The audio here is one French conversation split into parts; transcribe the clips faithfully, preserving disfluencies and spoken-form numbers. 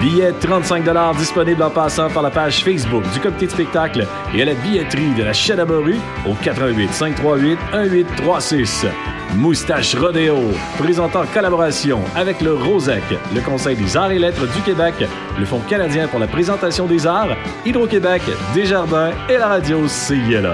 Billets trente-cinq dollars disponibles en passant par la page Facebook du comité de spectacle et à la billetterie de la Chadabaru au quatre-vingt-huit cinq cent trente-huit dix-huit trente-six. Moustache Rodéo, présentant en collaboration avec le Rosec, le Conseil des arts et lettres du Québec, le Fonds canadien pour la présentation des arts, Hydro-Québec, Desjardins et la radio C I L A.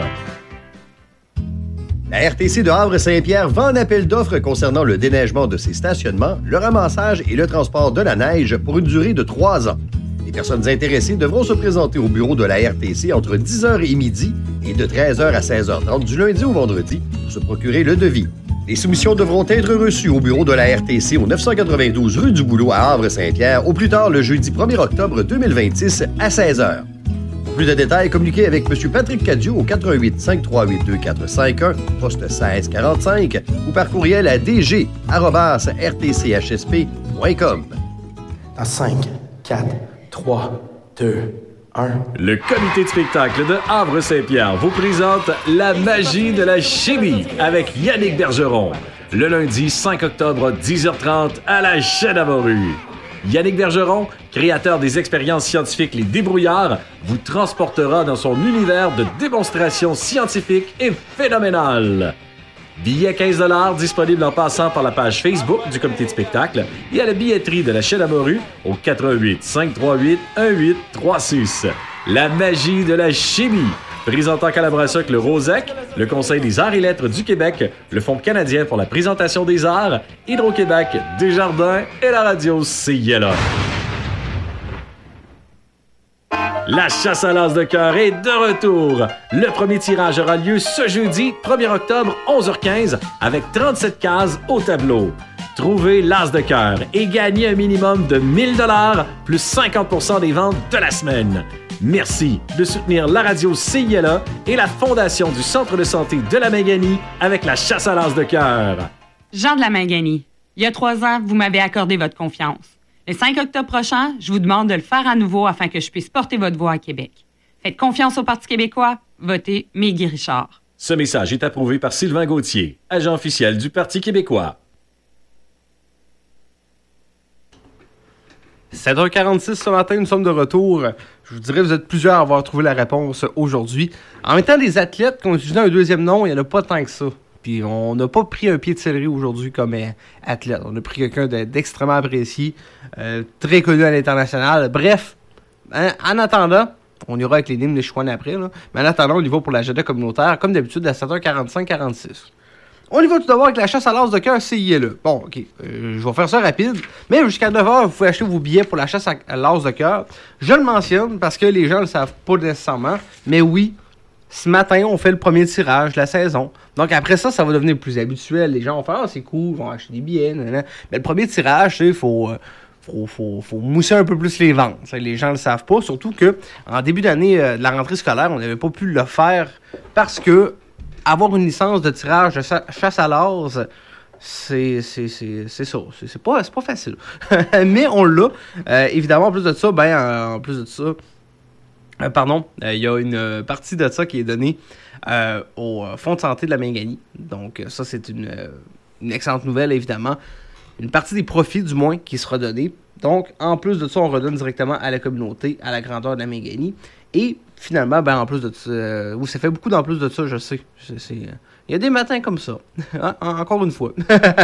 La R T C de Havre-Saint-Pierre vend un appel d'offres concernant le déneigement de ses stationnements, le ramassage et le transport de la neige pour une durée de trois ans. Les personnes intéressées devront se présenter au bureau de la R T C entre dix heures et midi et de treize heures à seize heures trente du lundi au vendredi pour se procurer le devis. Les soumissions devront être reçues au bureau de la R T C au neuf cent quatre-vingt-douze rue du Boulot à Havre-Saint-Pierre au plus tard le jeudi premier octobre deux mille vingt-six à seize heures. Pour plus de détails, communiquez avec M. Patrick Cadieux au quatre-vingt-huit cinq cent trente-huit deux quatre cinq un, poste seize quarante-cinq ou par courriel à d g arobase r t c h s p point com. À cinq, quatre, trois, deux, un. Le comité de spectacle de Havre-Saint-Pierre vous présente La magie de la chimie avec Yannick Bergeron. Le lundi cinq octobre, dix heures trente à la Chadabaru. Yannick Bergeron, créateur des expériences scientifiques Les Débrouillards, vous transportera dans son univers de démonstrations scientifiques et phénoménales. Billets quinze dollars disponibles en passant par la page Facebook du comité de spectacle et à la billetterie de la Chadabaru au quatre-vingt-huit cinq cent trente-huit dix-huit trente-six. La magie de la chimie. Présentant en collaboration avec le Rosec, le Conseil des arts et lettres du Québec, le Fonds canadien pour la présentation des arts, Hydro-Québec, Desjardins et la radio C I L A. La chasse à l'as de cœur est de retour. Le premier tirage aura lieu ce jeudi, premier octobre, onze heures quinze, avec trente-sept cases au tableau. Trouvez l'as de cœur et gagnez un minimum de mille dollars plus cinquante pour cent des ventes de la semaine. Merci de soutenir la radio C I L A et la Fondation du Centre de santé de la Mangani avec la chasse à l'as de cœur. Jean de la Mangani, il y a trois ans, vous m'avez accordé votre confiance. Le cinq octobre prochain, je vous demande de le faire à nouveau afin que je puisse porter votre voix à Québec. Faites confiance au Parti québécois, votez Mégui Richard. Ce message est approuvé par Sylvain Gauthier, agent officiel du Parti québécois. sept heures quarante-six ce matin, nous sommes de retour. Je vous dirais, vous êtes plusieurs à avoir trouvé la réponse aujourd'hui. En même temps, les athlètes qui ont utilisé un deuxième nom, il n'y en a pas tant que ça. Puis on n'a pas pris un pied de céleri aujourd'hui comme euh, athlète. On a pris quelqu'un de, d'extrêmement apprécié, euh, très connu à l'international. Bref, hein, en attendant, on ira avec les lignes des Chouans après, là. Mais en attendant, on y va pour l'agenda communautaire, comme d'habitude, à sept heures quarante-cinq quarante-six. On y va tout d'abord avec la chasse à l'as de cœur C I L A. Bon, OK, euh, je vais faire ça rapide. Mais jusqu'à neuf heures, vous pouvez acheter vos billets pour la chasse à l'as de cœur. Je le mentionne parce que les gens ne le savent pas nécessairement. Mais oui, ce matin, on fait le premier tirage de la saison. Donc après ça, ça va devenir plus habituel. Les gens vont faire « Ah, c'est cool, ils vont acheter des billets. » Mais le premier tirage, il faut, euh, faut, faut, faut mousser un peu plus les ventes. T'sais, les gens ne le savent pas. Surtout qu'en début d'année euh, de la rentrée scolaire, on n'avait pas pu le faire parce que avoir une licence de tirage de chasse à l'as, c'est, c'est, c'est, c'est ça. C'est, c'est, pas, c'est pas facile. Mais on l'a. Euh, évidemment, en plus de ça, ben, en, en plus de ça, euh, pardon, il euh, y a une partie de ça qui est donnée euh, au Fonds de santé de la Mangani. Donc, ça, c'est une, une excellente nouvelle, évidemment. Une partie des profits, du moins, qui sera donnée. Donc, en plus de ça, on redonne directement à la communauté, à la grandeur de la Mangani. Et finalement, ben en plus de ça, euh, oui, ça fait beaucoup d'en plus de ça, je sais. C'est, c'est, euh, il y a des matins comme ça. Hein? Encore une fois.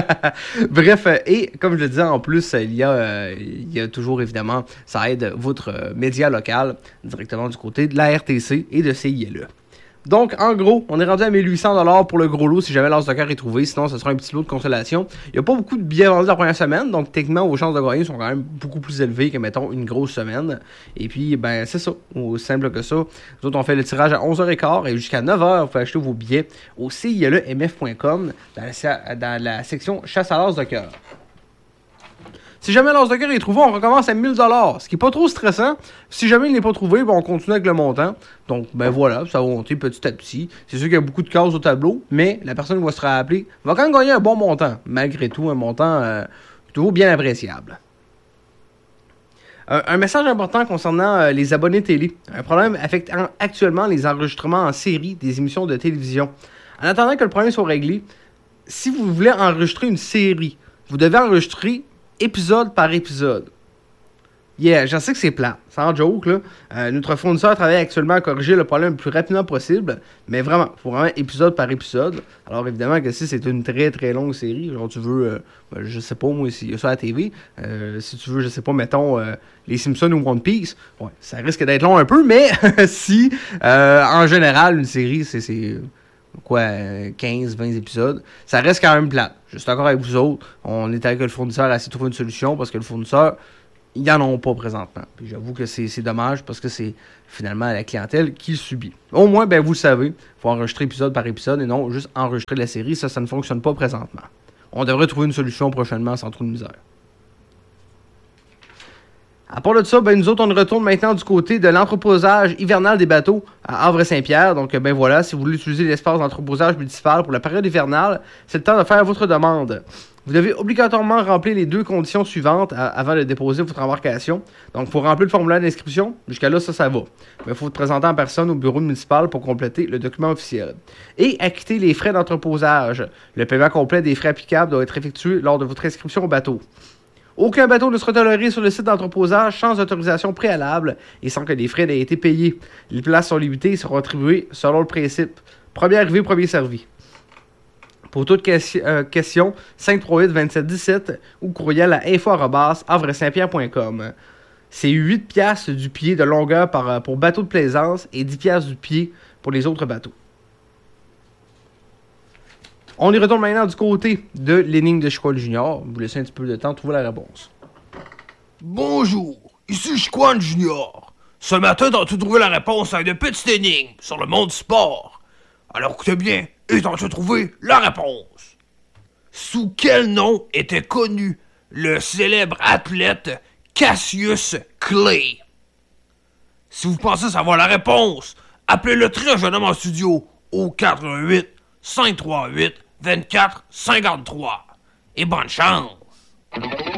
Bref, euh, et comme je le disais, en plus, il y a, euh, il y a toujours, évidemment, ça aide votre euh, média local, directement du côté de la R T C et de C I L A. Donc, en gros, on est rendu à mille huit cents dollars pour le gros lot si jamais l'as de cœur est trouvé. Sinon, ce sera un petit lot de consolation. Il n'y a pas beaucoup de billets vendus la première semaine. Donc, techniquement, vos chances de gagner sont quand même beaucoup plus élevées que, mettons, une grosse semaine. Et puis, ben, c'est ça. Aussi simple que ça. Nous autres, on fait le tirage à onze heures quinze et jusqu'à neuf heures, vous pouvez acheter vos billets au c i l e m f point com dans la, dans la section chasse à l'as de cœur. Si jamais l'as de cœur est trouvé, on recommence à mille dollars, ce qui n'est pas trop stressant. Si jamais il n'est pas trouvé, ben on continue avec le montant. Donc, ben voilà, ça va monter petit à petit. C'est sûr qu'il y a beaucoup de cases au tableau, mais la personne qui va se rappeler va quand même gagner un bon montant. Malgré tout, un montant euh, toujours bien appréciable. Un, un message important concernant euh, les abonnés télé. Un problème affectant actuellement les enregistrements en série des émissions de télévision. En attendant que le problème soit réglé, si vous voulez enregistrer une série, vous devez enregistrer épisode par épisode. Yeah, je sais que c'est plat, sans joke, là. Euh, notre fournisseur travaille actuellement à corriger le problème le plus rapidement possible, mais vraiment, il faut vraiment épisode par épisode. Alors évidemment que si c'est une très très longue série, genre tu veux, euh, ben, je sais pas moi, s'il y a ça à la T V, euh, si tu veux, je sais pas, mettons, euh, les Simpsons ou One Piece, ouais, ça risque d'être long un peu, mais si, euh, en général, une série, c'est... c'est quoi, quinze vingt épisodes, ça reste quand même plate. Je suis d'accord avec vous autres, on est avec le fournisseur à essayer de trouver une solution, parce que le fournisseur... ils n'en ont pas présentement. Puis j'avoue que c'est, c'est dommage parce que c'est finalement la clientèle qui le subit. Au moins, ben vous le savez, il faut enregistrer épisode par épisode et non juste enregistrer la série. Ça, ça ne fonctionne pas présentement. On devrait trouver une solution prochainement sans trop de misère. À part de ça, ben nous autres, on retourne maintenant du côté de l'entreposage hivernal des bateaux à Havre-Saint-Pierre. Donc, ben voilà, si vous voulez utiliser l'espace d'entreposage municipal pour la période hivernale, c'est le temps de faire votre demande. Vous devez obligatoirement remplir les deux conditions suivantes à, avant de déposer votre embarcation. Donc, il faut remplir le formulaire d'inscription. Jusqu'à là, ça, ça va. Mais il faut vous présenter en personne au bureau municipal pour compléter le document officiel. Et acquitter les frais d'entreposage. Le paiement complet des frais applicables doit être effectué lors de votre inscription au bateau. Aucun bateau ne sera toléré sur le site d'entreposage sans autorisation préalable et sans que les frais n'aient été payés. Les places sont limitées et seront attribuées selon le principe premier arrivé, premier servi. Pour toute question, euh, question cinq trois huit vingt-sept dix-sept ou courriel à info arobase havre saint pierre point com. C'est huit piastres du pied de longueur par, pour bateau de plaisance et dix piastres du pied pour les autres bateaux. On y retourne maintenant du côté de l'énigme de Chicoine Junior. Vous laissez un petit peu de temps de trouver la réponse. Bonjour, ici Chicoine Junior. Ce matin, t'as-tu trouvé la réponse à une petite énigme sur le monde du sport? Alors écoutez bien, et t'as-tu trouvé la réponse? Sous quel nom était connu le célèbre athlète Cassius Clay? Si vous pensez savoir la réponse, appelez le très jeune homme en studio au quatre un huit cinq trois huit vingt-quatre cinquante-trois. Et bonne chance!